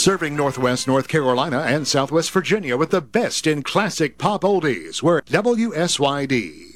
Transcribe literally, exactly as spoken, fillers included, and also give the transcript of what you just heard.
Serving Northwest North Carolina and Southwest Virginia with the best in classic pop oldies. We're W S Y D.